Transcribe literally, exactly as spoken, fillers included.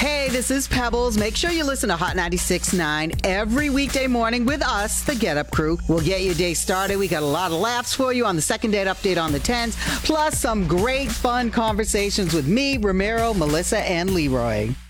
Hey, this is Pebbles. Make sure you listen to Hot ninety-six point nine every weekday morning with us, the Get Up Crew. We'll get your day started. We got a lot of laughs for you on the second date update on the tens, plus some great fun conversations with me, Ramiro, Melissa, and Leroy.